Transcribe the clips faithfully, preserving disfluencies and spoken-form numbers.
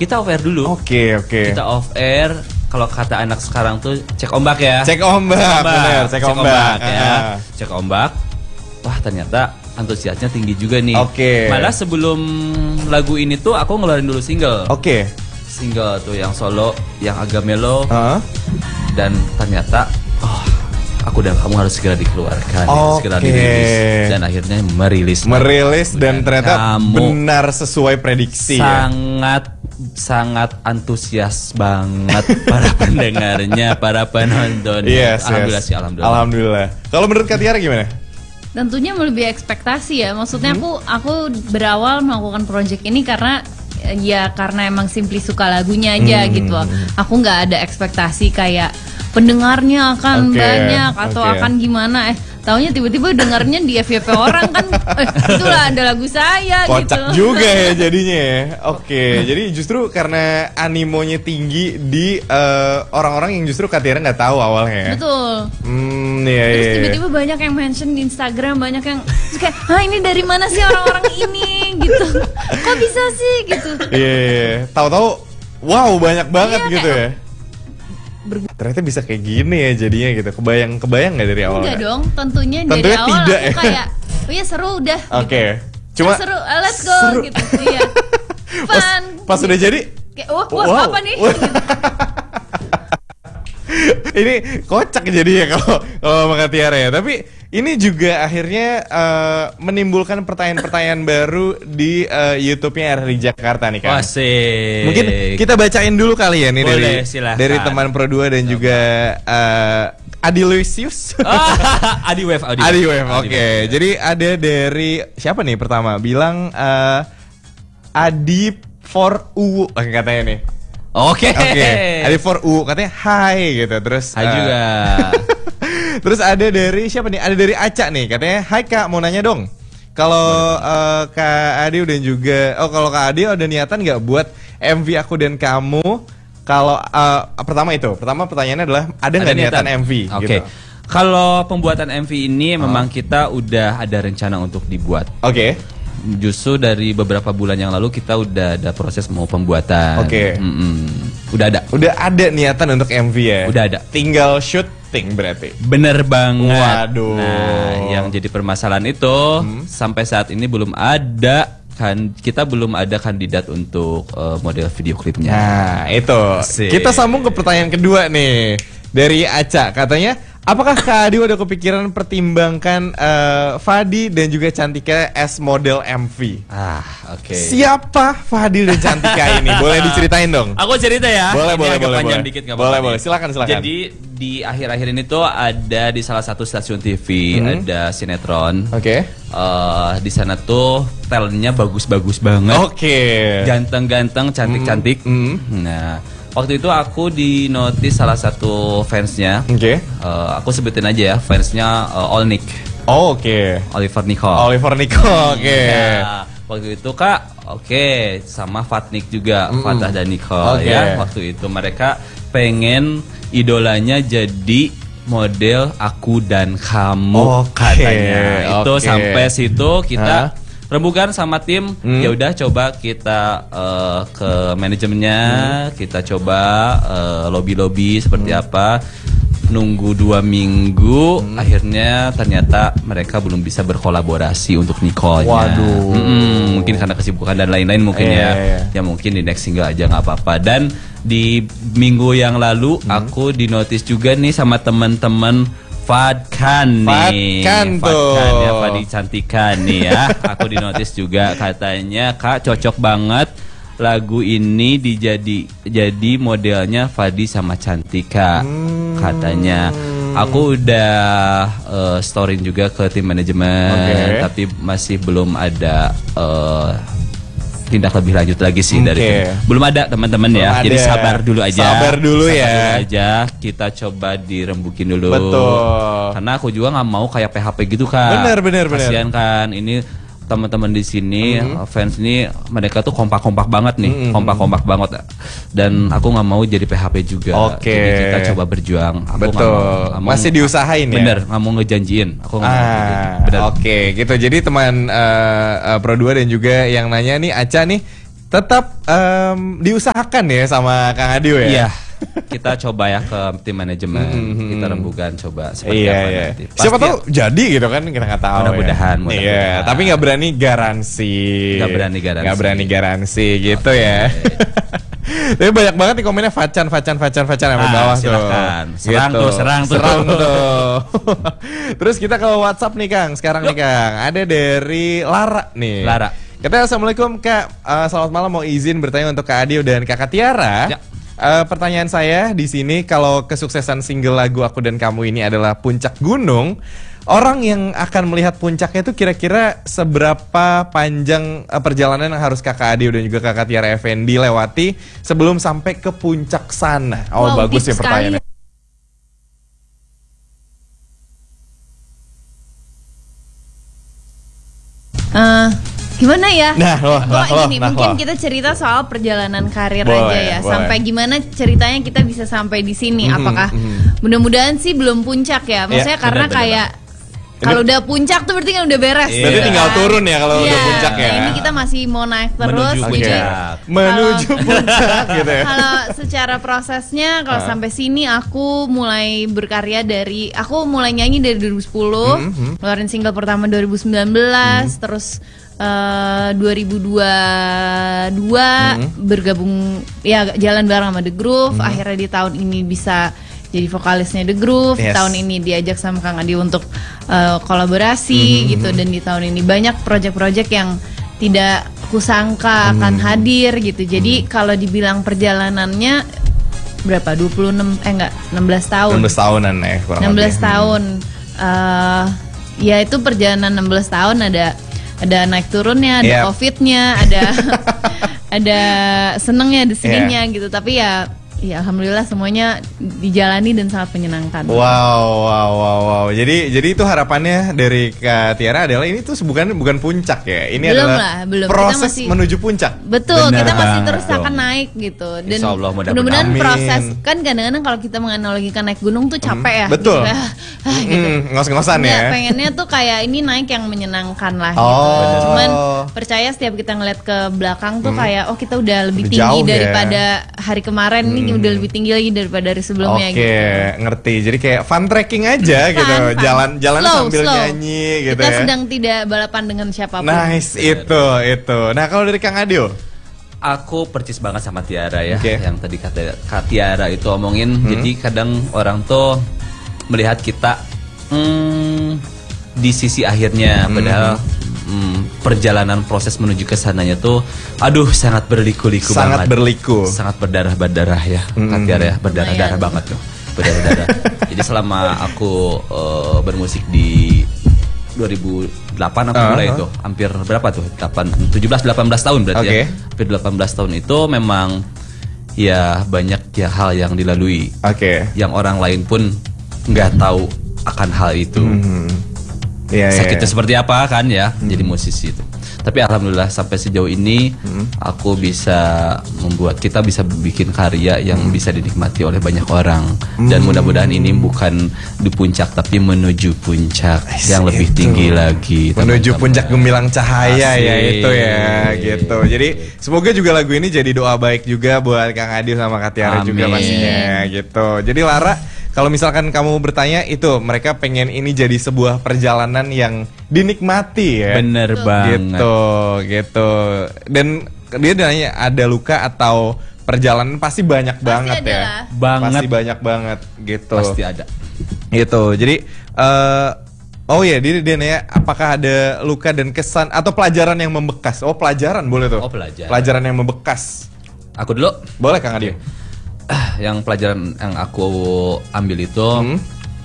kita off air dulu. Oke, okay, oke. Okay. Kita off air. Kalau kata anak sekarang tuh cek ombak ya. Cek ombak, cek ombak. Bener, cek, cek ombak, ombak ya. Uh. Cek ombak. Wah, ternyata antusiasnya tinggi juga nih. Oke. Okay. Malah sebelum lagu ini tuh aku ngeluarin dulu single. Oke. Okay. Single tuh yang solo, yang agak mellow. Uh. Dan ternyata oh, aku dan kamu harus segera dikeluarkan, okay. ya, segera dirilis. Dan akhirnya merilis. Merilis dan, dan ternyata kamu benar sesuai prediksi. Sangat ya? sangat antusias banget para pendengarnya, para penonton. Yes, alhamdulillah yes. sih, alhamdulillah. Alhamdulillah. Kalau menurut Kak Tiara gimana? Tentunya melebihi ekspektasi ya. Maksudnya hmm. aku aku berawal melakukan project ini karena ya karena emang simply suka lagunya aja hmm. gitu. Aku nggak ada ekspektasi kayak pendengarnya akan okay. banyak atau okay. akan gimana. Eh taunya tiba-tiba dengarnya di F Y P orang kan. Eh, itulah ada lagu saya. Kocak gitu. juga ya jadinya ya. Oke, okay. Jadi justru karena animonya tinggi di uh, orang-orang yang justru Kak Tiara nggak tahu awalnya. Betul. Hmm, iya, Terus iya. tiba-tiba banyak yang mention di Instagram, banyak yang kayak, ah ini dari mana sih orang-orang ini gitu. Kok bisa sih gitu. Iya, yeah, yeah. Tahu-tahu, wow banyak banget yeah, gitu ya. Ternyata bisa kayak gini ya jadinya gitu. Kebayang kebayang nggak dari awal? Enggak dong, tentunya, tentunya dari awal tidak, aku ya? kayak, oh ya seru udah. Oke, okay. Gitu. Cuma oh, seru, uh, let's go seru. gitu. Iya. Fun. Pas, pas udah jadi, kayak, wah, wah wow. apa nih? Ini kocak jadinya kalau kalau sama Kak Tiara ya. Tapi ini juga akhirnya uh, menimbulkan pertanyaan-pertanyaan baru di uh, YouTube-nya R R I Jakarta nih kan. Asik. Mungkin kita bacain dulu kali ya nih. Boleh, dari silahkan. Dari teman Pro dua dan Coba. juga uh, Adi Lucius. Adi Wave, Adi, Adi Wave. Oke. Okay. Jadi ada dari siapa nih pertama bilang uh, Adi for U katanya nih. Oke. Okay. Oke. Okay. Adi for U katanya hai gitu. Terus hai uh, juga. Terus ada dari siapa nih? Ada dari Aca nih katanya, "Hai Kak, mau nanya dong. Kalau uh, Kak Adi dan juga oh kalau Kak Adi ada niatan nggak buat M V Aku dan Kamu? Kalau uh, pertama itu, pertama pertanyaannya adalah ada nggak niatan, niatan M V?" Oke. Okay. Gitu. Kalau pembuatan M V ini oh. memang kita udah ada rencana untuk dibuat. Oke. Okay. Justru dari beberapa bulan yang lalu kita udah ada proses mau pembuatan. Oke. Okay. Udah ada. Udah ada niatan untuk M V ya. Udah ada. Tinggal syuting berarti. Bener banget. Waduh. Nah, yang jadi permasalahan itu hmm. sampai saat ini belum ada kan, kita belum ada kandidat untuk uh, model video klipnya. Nah, itu. Asik. Kita sambung ke pertanyaan kedua nih dari Aca katanya. Apakah Kak Adi udah kepikiran pertimbangkan uh, Fadi dan juga Cantika as model M V? Ah, oke. Okay. Siapa Fadi dan Cantika ini? Boleh diceritain dong? Aku cerita ya. Boleh, ini boleh, boleh. Panjang Boleh, dikit, boleh, boleh. Silakan, silakan. Jadi di akhir-akhir ini tuh ada di salah satu stasiun T V hmm. ada sinetron. Oke. Okay. Uh, di sana tuh talentnya bagus-bagus banget. Oke. Okay. Ganteng-ganteng, cantik-cantik. Hmm. Hmm. Nah. Waktu itu aku di notice salah satu fansnya. Oke. Okay. Uh, aku sebutin aja ya, fansnya uh, All Nick. Oh, oke. Okay. Oliver Nicole. Oliver Nicole, oke. Okay. Ya, waktu itu Kak, oke, okay, sama Fatnik juga, mm. Fatah dan Nicole okay. ya. Waktu itu mereka pengen idolanya jadi model Aku dan Kamu okay. katanya. Itu okay. sampai situ kita huh? rembukan sama tim, hmm. ya udah coba kita uh, ke manajemennya, hmm. kita coba uh, lobby-lobby seperti hmm. apa. Nunggu dua minggu, hmm. akhirnya ternyata mereka belum bisa berkolaborasi untuk Nicole-nya. Waduh. Hmm, mungkin karena kesibukan dan lain-lain mungkin eh, ya. Eh. Ya mungkin di next single aja nggak apa-apa. Dan di minggu yang lalu hmm. aku dinotis juga nih sama teman-teman Fadkan nih, Fadkan tuh, Fadkan ya, Fadi Cantika nih ya. Aku dinotis juga katanya Kak cocok banget lagu ini dijadi jadi modelnya Fadi sama Cantika hmm. katanya. Aku udah uh, storing juga ke tim manajemen, okay. tapi masih belum ada uh, tindak lebih lanjut lagi sih okay. dari tim. Belum ada teman-teman ya. Ada. Jadi sabar dulu aja. Sabar dulu sabar ya. Dulu aja. Kita coba dirembukin dulu. Betul. Karena aku juga nggak mau kayak P H P gitu kan. Bener bener bener. Kasian kan ini teman-teman di sini mm-hmm. fans ini mereka tuh kompak-kompak banget nih, mm-hmm. kompak-kompak banget. Dan aku nggak mau jadi P H P juga. Oke. Okay. Jadi kita coba berjuang. Aku betul. Gak mau, gak mau, masih diusahain ya. Bener. Nggak mau ngejanjiin. Aku nggak ah, mau. Oke, okay. gitu. Jadi teman uh, uh, Pro dua dan juga yang nanya nih Aca nih. tetap um, diusahakan ya sama Kang Adio ya. Iya. Kita coba ya ke tim manajemen, mm-hmm. kita rembukan coba seperti iya, apa iya. nanti. Pasti Siapa tahu jadi gitu kan, kita nggak tahu. Mudah-mudahan, ya. mudah-mudahan. Iya, tapi nggak berani garansi. Nggak berani garansi. Nggak berani garansi gitu okay. ya. Tapi banyak banget nih komennya Facan, Facan, Facan, Facan sampai ah, bawah silakan. tuh. Serang gitu. tuh, serang tuh. Serang tuh. Terus kita ke WhatsApp nih Kang, sekarang nih Kang. Ada dari Lara nih. Lara. Katanya assalamualaikum Kak, uh, selamat malam, mau izin bertanya untuk Kak Adio dan Kakak Tiara. Ya. Uh, pertanyaan saya di sini, kalau kesuksesan single lagu Aku dan Kamu ini adalah puncak gunung, orang yang akan melihat puncaknya itu kira-kira seberapa panjang uh, perjalanan yang harus Kakak Adio dan juga Kakak Tiara Effendi lewati sebelum sampai ke puncak sana? Oh, wow, bagus ya pertanyaannya. Uh, gimana ya? Nah, loh, Kok nah, loh, gini, nah, mungkin loh. kita cerita soal perjalanan karir Boleh, aja ya. boleh. Sampai gimana ceritanya kita bisa sampai di sini? Mhm, Apakah mhm. mudah-mudahan sih belum puncak ya? Maksudnya Ya, karena benar, benar, kayak kalau udah puncak tuh berarti kan udah beres. Iya. Berarti gitu tinggal kan. turun ya kalau udah Iya, puncak ya. Ini kita masih mau naik terus. Menuju jadi puncak. Menuju puncak gitu ya. kalau secara prosesnya kalau Ah. sampai sini aku mulai berkarya dari aku mulai nyanyi dari dua ribu sepuluh, Hmm, hmm. ngeluarin single pertama dua ribu sembilan belas, terus eh, dua ribu dua puluh dua Hmm. bergabung ya jalan bareng sama The Groove. Akhirnya di tahun ini bisa jadi vokalisnya The Groove. Yes. Tahun ini diajak sama Kang Adi untuk eh, kolaborasi gitu, dan di tahun ini banyak project-project yang tidak kusangka akan hadir gitu. Jadi kalau dibilang perjalanannya berapa? dua puluh enam eh enggak enam belas tahun. enam belas tahunan ya kurang enam belas lebih. tahun. Eh, ya itu perjalanan enam belas tahun, ada ada naik turunnya, ada Yep. covidnya, ada ada senengnya, ada sedihnya Yeah. gitu. Tapi ya ya alhamdulillah semuanya dijalani dan sangat menyenangkan. Wow, wow, wow, wow. Jadi, jadi itu harapannya dari Kak Tiara adalah ini tuh bukan bukan puncak ya. Ini Belum adalah lah, belum. Kita proses masih- menuju puncak. Betul, Benar kita masih banget terus dong. akan naik gitu. Dan Insya Allah, mudah-mudahan. mudah-mudahan Amin. proses, kan kadang-kadang kalau kita menganalogikan naik gunung tuh capek ya. betul. Gitu. Ah, gitu. Hmm, ngos-ngosan Nggak, ya. pengennya tuh kayak ini naik yang menyenangkan lah Oh. gitu. Cuman percaya setiap kita ngeliat ke belakang tuh kayak oh kita udah lebih Udah tinggi jauh ya. daripada hari kemarin, ini udah lebih tinggi lagi daripada hari sebelumnya Oke, gitu. ngerti. Jadi kayak fun trekking aja gitu. Fun, fun. Jalan jalan Slow, sambil slow. nyanyi gitu Kita ya. sedang tidak balapan dengan siapapun. Nice, itu, itu. Nah, kalau dari Kang Adio? Aku percis banget sama Tiara ya, Oke. yang tadi kata Kak Tiara itu omongin. Jadi kadang orang tuh melihat kita hmm, di sisi akhirnya, padahal hmm, perjalanan proses menuju ke sananya tuh, aduh sangat berliku-liku Sangat banget. berliku. Sangat berdarah-berdarah ya, Kak Tiara ya, berdarah-darah Lumayan. banget tuh, berdarah-darah. Jadi selama aku eh, bermusik di dua ribu delapan aku Uh-huh. mulai itu hampir berapa tuh delapan tujuh belas delapan belas tahun berarti Oke. ya. Hampir delapan belas tahun itu memang ya banyak ya hal yang dilalui Oke. yang orang lain pun nggak tahu akan hal itu. Hmm. Iya, iya, Sakitnya iya. seperti apa kan ya jadi musisi itu. Tapi alhamdulillah sampai sejauh ini aku bisa membuat kita bisa bikin karya yang bisa dinikmati oleh banyak orang, dan mudah-mudahan ini bukan di puncak tapi menuju puncak Yes, yang lebih itu. tinggi lagi. Menuju teman-teman. puncak gemilang cahaya ya Asik. itu ya gitu. Jadi semoga juga lagu ini jadi doa baik juga buat Kang Adio sama Kak Tiara juga Amin. pastinya gitu. Jadi Lara, kalau misalkan kamu bertanya itu mereka pengen ini jadi sebuah perjalanan yang dinikmati ya. Bener banget. Gitu, gitu. Dan dia nanya ada luka atau perjalanan pasti banyak banget ada ya. lah. Banget. Pasti banyak banget gitu. Pasti ada. Gitu. Jadi eh oh ya, dia dia nanya apakah ada luka dan kesan atau pelajaran yang membekas. Oh, pelajaran boleh tuh. Oh, pelajaran. Pelajaran yang membekas. Aku dulu. Boleh Kang Adio. Ah, yang pelajaran yang aku ambil itu Hmm.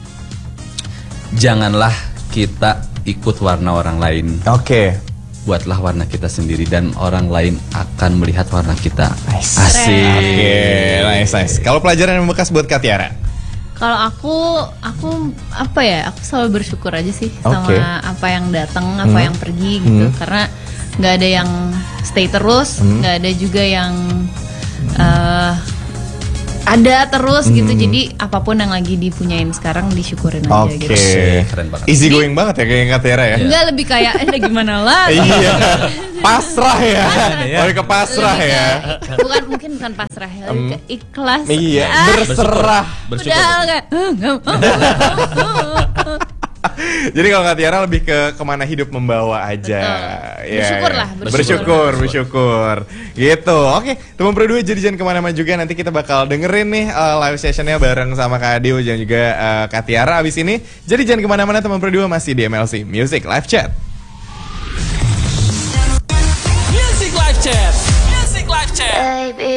janganlah kita ikut warna orang lain. Oke. Buatlah warna kita sendiri dan orang lain akan melihat warna kita. Nice. Asik. Oke, nice, nice. Kalau pelajaran yang membekas buat Kak Tiara. Kalau aku, aku apa ya? Aku selalu bersyukur aja sih sama Oke. apa yang datang, apa Hmm. yang pergi gitu. Hmm. Karena nggak ada yang stay terus, Hmm. nggak ada juga yang eh, ada terus gitu. Jadi apapun yang lagi dipunyain sekarang disyukurin aja Oke. gitu. Keren banget. Easy going banget ya kayak Kak Tiara ya. Enggak, lebih kayak eh gimana lah. Iya. Pasrah ya. ya. Lebih ke pasrah Lebih ya. ke- bukan mungkin bukan pasrah ya, lebih ke ikhlas. Iya, Ah, berserah. Bersyukur. udah kayak, "Ah, nggak mau." Jadi kalau Kak Tiara lebih ke kemana hidup membawa aja. Betul. Bersyukur lah, bersyukur. Bersyukur, bersyukur. Gitu. Oke, teman berdua jadi jangan kemana-mana juga. Nanti kita bakal dengerin nih uh, live sessionnya bareng sama Kak Adio dan juga uh, Kak Tiara abis ini. Jadi jangan kemana-mana teman berdua, masih di M L C Music Live Chat. Music Live Chat. Music Live Chat. Baby